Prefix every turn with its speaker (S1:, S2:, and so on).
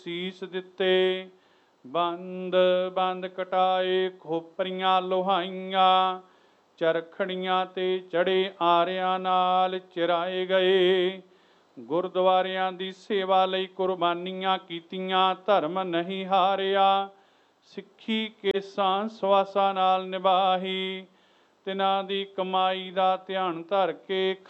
S1: ਸੀਸ ਦਿੱਤੇ। ਬੰਦ ਬੰਦ ਕਟਾਏ ਖੋਪਰੀਆਂ ਲੋਹਾਈਆਂ, ਚਰਖੜੀਆਂ ਤੇ ਚੜੇ ਆਰਿਆਂ ਨਾਲ ਚਿਰਾਏ ਗਏ। ਗੁਰਦੁਆਰਿਆਂ ਦੀ ਸੇਵਾ ਲਈ ਕੁਰਬਾਨੀਆਂ ਕੀਤੀਆਂ, ਧਰਮ ਨਹੀਂ ਹਾਰਿਆ। ਸਿੱਖੀ ਕੇਸਾਂ ਸਵਾਸਾਂ ਨਾਲ ਨਿਭਾਹੀ। ਤਿਨਾਂ ਦੀ ਕਮਾਈ ਦਾ ਧਿਆਨ ਧਰ ਕੇ